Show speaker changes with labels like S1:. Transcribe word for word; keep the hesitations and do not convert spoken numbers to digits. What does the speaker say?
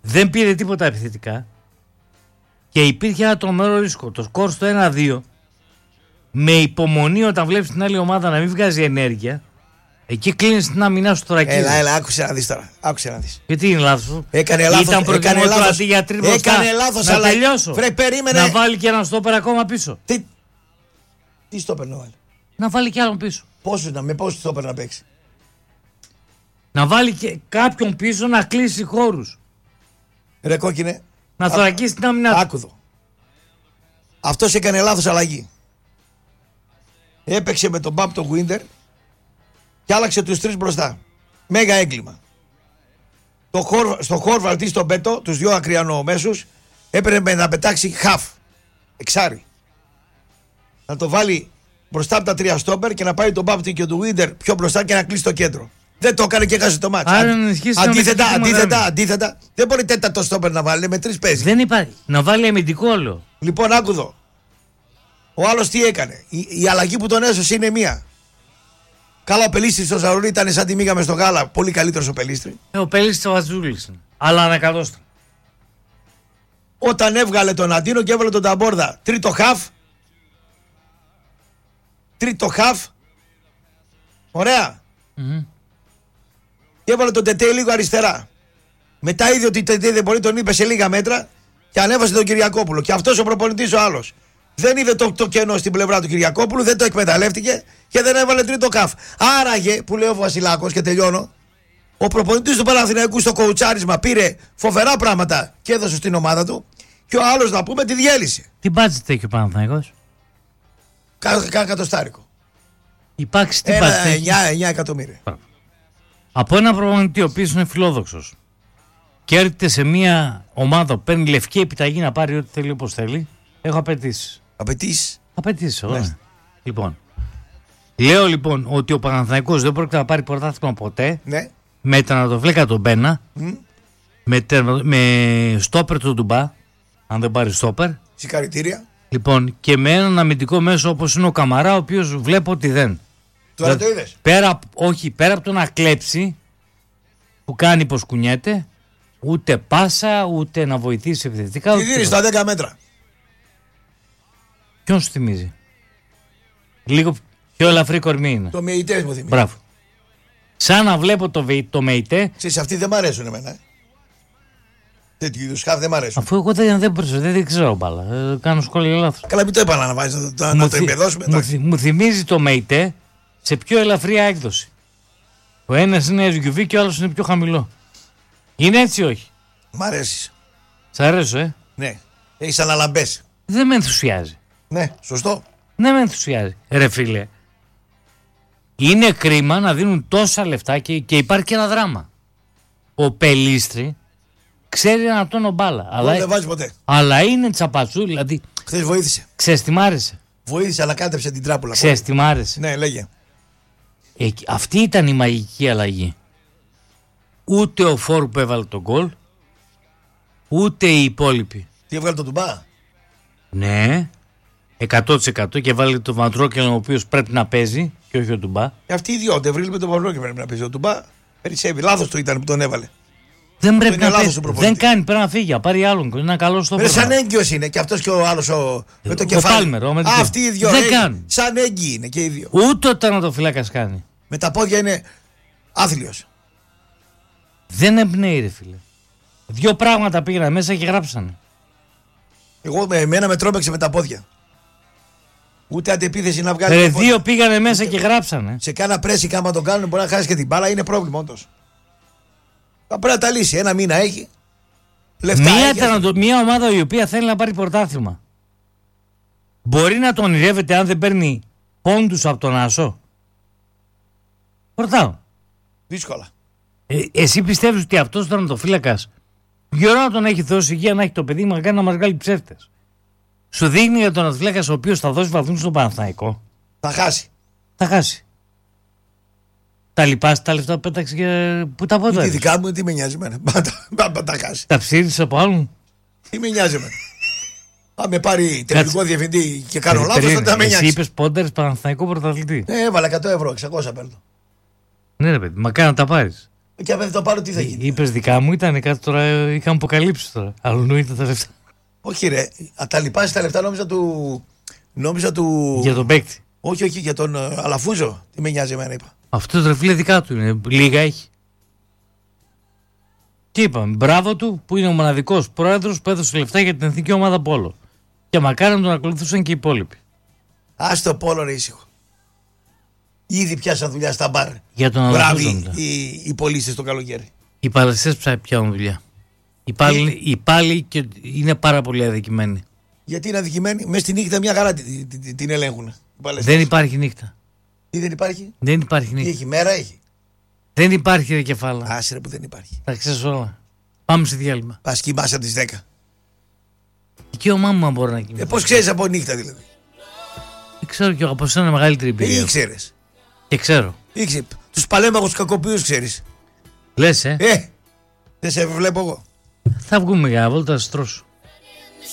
S1: δεν πήρε τίποτα επιθετικά και υπήρχε ένα τρομερό ρίσκο. Το σκορ στο ένα δύο, με υπομονή όταν βλέπεις την άλλη ομάδα να μην βγάζει ενέργεια, εκεί κλείνεις την άμυνά σου τώρα.
S2: Έλα, έλα, άκουσε να δεις τώρα. Άκουσε να δεις.
S1: Γιατί είναι λάθος.
S2: Έκανε λάθος.
S1: Ήταν προτιμότερο αντί για τρεις μπροστά.
S2: Έκανε λάθος,
S1: να
S2: αλλά...
S1: τελειώσω.
S2: Βρε, περίμενε.
S1: Να βάλει και έναν στόπερ ακόμα πίσω.
S2: Τι, Τι στόπερ να βάλει.
S1: Να βάλει και άλλον πίσω.
S2: Πόσους, με πόσους στόπερ να παίξει.
S1: Να βάλει και κάποιον πίσω να κλείσει χώρους.
S2: Ρε κόκκινε.
S1: Να θωρακίσει την άμυνα του.
S2: Άκουδο. Αυτός έκανε λάθος αλλαγή. Έπαιξε με τον Μπαμπ τον Γουίντερ και άλλαξε τους τρεις μπροστά. Μέγα έγκλημα. Το χορ, στο Χόρβαλτ ή στον Μπέτο, τους δυο ακριανομέσους, έπρεπε να πετάξει χαφ. Εξάρι. Να το βάλει μπροστά από τα τρία στόπερ και να πάει τον Μπαμπ και τον Γουίντερ πιο μπροστά και να κλείσει το κέντρο. Δεν το έκανε και έχασε το μάτς. Αντίθετα, αντίθετα, αντίθετα, δεν μπορεί τέταρτο στόπερ να βάλει, με τρεις παίζει.
S1: Δεν υπάρχει. Να βάλει αμυντικό όλο.
S2: Λοιπόν, άκουδο. Ο άλλος τι έκανε. Η, η αλλαγή που τον έσωσε είναι μία. Καλά, ο Πελίστρης στο Ζαουρί ήταν σαν τη μίγα μες στο γάλα. Πολύ καλύτερος ο Πελίστρη.
S1: Ε, ο Πελίστρης ο Βατζούλης. Αλλά ανακατόστρα.
S2: Όταν έβγαλε τον Αντίνο και έβαλε τον Ταμπόρδα. Τρίτο χαφ. Τρίτο χαφ. Ωραία.
S1: Mm-hmm.
S2: Και έβαλε τον Τετέ λίγο αριστερά. Μετά είδε ότι Τετέ δεν μπορεί, τον είπε σε λίγα μέτρα και ανέβασε τον Κυριακόπουλο. Και αυτός ο προπονητής ο άλλος δεν είδε το, το κενό στην πλευρά του Κυριακόπουλου, δεν το εκμεταλλεύτηκε και δεν έβαλε τρίτο καφ. Άραγε, που λέει ο Βασιλάκος και τελειώνω, ο προπονητής του Παναθηναϊκού στο κοουτσάρισμα πήρε φοβερά πράγματα και έδωσε στην ομάδα του και ο άλλος, να πούμε, τη διέλυσε.
S1: Τι μπάτζετ έχει ο Παναθηναϊκός?
S2: Κάνα εκατοστάρικο.
S1: Υπάρχει τι μπάτζετ?
S2: εννιά εκατομμύρια.
S1: Από ένα προπονητή ο οποίος είναι φιλόδοξος και έρχεται σε μια ομάδα που παίρνει λευκή επιταγή να πάρει ό,τι θέλει όπως θέλει, έχω απαιτήσεις.
S2: Απαιτήσεις.
S1: Απαιτήσεις, ωραία. Λοιπόν, λέω λοιπόν ότι ο Παναθηναϊκός δεν πρόκειται να πάρει πρωτάθλημα ποτέ.
S2: Ναι.
S1: Με τον Ανατοφλέκα τον Μπένα, mm. με, με στόπερ του Ντουμπά, αν δεν πάρει στόπερ.
S2: Συγχαρητήρια.
S1: Λοιπόν, και με έναν αμυντικό μέσο όπως είναι ο Καμαρά, ο οποίος βλέπω ότι δεν.
S2: Τώρα το είδες.
S1: Πέρα, όχι, πέρα από το να κλέψει, που κάνει πως κουνιέται, ούτε πάσα, ούτε να βοηθήσει επιθετικά.
S2: Τι δίνει στα δέκα μέτρα.
S1: Ποιον σου θυμίζει? Λίγο πιο ελαφρύ κορμί είναι.
S2: Το Μεϊτέ μου θυμίζει.
S1: Μπράβο. Σαν να βλέπω το, το Μεϊτέ.
S2: Ξέρεις, αυτοί δεν μ' αρέσουν εμένα. Ε. Τέτοιου είδους χαφ δεν μ' αρέσουν.
S1: Αφού εγώ δεν, δεν, δεν, δεν ξέρω μπάλα. Ε, κάνω σχόλιο λάθος.
S2: Καλά, μην το επαναλαμβάνεις, να, το, να το εμπεδώσουμε.
S1: Μου, θυ, μου θυμίζει το Μεϊτέ σε πιο ελαφριά έκδοση. Ο ένας είναι ες γιου βι και ο άλλος είναι πιο χαμηλό. Είναι έτσι ή όχι?
S2: Μ' αρέσει.
S1: Σ' αρέσω, ε?
S2: Ναι. Έχεις αναλαμπές.
S1: Δεν με ενθουσιάζει.
S2: Ναι, σωστό.
S1: Δεν με ενθουσιάζει. Ρε φίλε, είναι κρίμα να δίνουν τόσα λεφτά και, και υπάρχει και ένα δράμα. Ο Πελίστρη ξέρει να τόνο μπάλα. Αλλά,
S2: δεν βάζει ποτέ.
S1: Αλλά είναι τσαπατσού, δηλαδή.
S2: Χθες βοήθησε.
S1: Ξέρεις τι μ' άρεσε?
S2: Βοήθησε, αλλά κάτεψε την τράπουλα.
S1: Ξέρεις τι μ' άρεσε?
S2: Ναι, λέγε.
S1: Ε, αυτή ήταν η μαγική αλλαγή. Ούτε ο Φόρ που έβαλε τον γκολ, ούτε οι υπόλοιποι.
S2: Τι έβγαλε το Ντουμπά?
S1: Ναι, εκατό τοις εκατό και βάλει τον Βαντρόκελο, ο οποίος πρέπει να παίζει και όχι ο Ντουμπά.
S2: Και αυτοί οι δυο, ο Ντεβρίλ με τον Βαντρόκελο πρέπει να παίζει. Ο Ντουμπά περισσεύει. Λάθος του ήταν που τον έβαλε.
S1: Δεν πρέπει να παίζει. Δεν κάνει, πρέπει να φύγει. Να πάρει άλλον. Είναι ένα καλό στο
S2: πρόγραμμα. Σαν έγκυος είναι και αυτός και ο άλλος ο... με το κεφάλι.
S1: Πάλμερ, ο
S2: αυτοί οι δυο.
S1: Δεν
S2: ε,
S1: κάνουν.
S2: Σαν έγκυοι είναι και οι δύο.
S1: Ούτε ο τερματοφύλακας κάνει.
S2: Με τα πόδια είναι άθλιος.
S1: Δεν εμπνέει, ρε φίλε. Δύο πράγματα πήγαν μέσα και γράψανε.
S2: Εγώ με εμένα με τρόμεξε με τα πόδια. Ούτε αντεπίθεση να βγάλει.
S1: Ρε, δύο πήγανε μέσα και γράψανε.
S2: Σε κάνα πρέσικα, άμα τον κάνουν, μπορεί να χάσει και την μπάλα. Είναι πρόβλημα όντως. Θα πρέπει να τα λύσει. Ένα μήνα έχει. Λεφτά
S1: μία,
S2: έχει.
S1: τερατο, μία ομάδα η οποία θέλει να πάρει πρωτάθλημα μπορεί να τον ονειρεύεται αν δεν παίρνει πόντους από τον Άσο? Ρωτάω.
S2: Δύσκολα.
S1: Ε, εσύ πιστεύεις ότι αυτός ο τερματοφύλακας γερό να τον έχει δώσει υγεία, να έχει το παιδί, μα κάνει να μας βγάλει ψεύτες? Σου δείχνει για τον τερματοφύλακας ο οποίος θα δώσει βαθμούς στον Παναθηναϊκό?
S2: Θα χάσει.
S1: Θα χάσει. Τα λυπάσαι τα λεφτά που πέταξε και που τα πότα.
S2: Τι δικά μου, τι με νοιάζει εμένα. Πάντα τα χάσει.
S1: Τα ψήρισε από άλλον.
S2: Τι με νοιάζει εμένα. Αν με πάρει τεχνικό διευθυντή και κάνω λάθος, τότε θα με νοιάζει.
S1: Εσύ είπες Πόντερς Παναθηναϊκό πρωταθλητή.
S2: Ναι, έβαλα εκατό ευρώ, εξακόσια παίρνω.
S1: Ναι, ρε παιδί, μακάρι να τα πάρεις.
S2: Και αν το πάρω, τι θα γίνει.
S1: Είπε δικά μου ήταν κάτι τώρα, είχαμε αποκαλύψει τώρα. Αλλού ήταν τα λεφτά.
S2: Όχι, ρε. Α, τα λοιπά τα λεφτά νόμιζα του. Νόμιζα του.
S1: Για τον παίκτη.
S2: Όχι, όχι, για τον uh, Αλαφούζο. Τι με νοιάζει εμένα, είπα.
S1: Αυτό το φίλε δικά του είναι. Λίγα έχει. Τι είπαμε, μπράβο του που είναι ο μοναδικός πρόεδρος που έδωσε λεφτά για την εθνική ομάδα Πόλο. Και μακάρι να τον ακολουθούσαν και οι υπόλοιποι.
S2: Ας το Πόλο, ρε, ήσυχο. Ήδη πιάσαν δουλειά στα μπαρ.
S1: Για τον
S2: Μπράβοι οι, οι πολίτες το καλοκαίρι.
S1: Οι παλαιστές πιάνουν δουλειά. Οι πάλι, οι πάλι και είναι πάρα πολύ αδικημένοι.
S2: Γιατί είναι αδικημένοι, μέσα στη νύχτα μια χαρά την, την, την ελέγχουν.
S1: Δεν υπάρχει νύχτα.
S2: Τι δεν υπάρχει?
S1: Δεν υπάρχει νύχτα.
S2: Τι έχει, μέρα έχει.
S1: Δεν υπάρχει ρε κεφάλα.
S2: Άσε ρε που δεν υπάρχει.
S1: Τα ξέρεις όλα. Πάμε σε διάλειμμα.
S2: Πας κοιμάσαι από τις δέκα.
S1: Και ο μάμα μπορεί να κοιμηθεί.
S2: Ε, πώς ξέρεις από νύχτα δηλαδή?
S1: Δεν ξέρω κι εγώ από σένα μεγαλύτερη εμπειρία.
S2: Δεν ήξερες.
S1: Και ξέρω.
S2: Ήξερε. Τους παλέμαχους κακοποιούς ξέρεις.
S1: Λες ε.
S2: Ε, δεν σε βλέπω εγώ.
S1: Θα βγούμε για να βόλτα να στρώσω.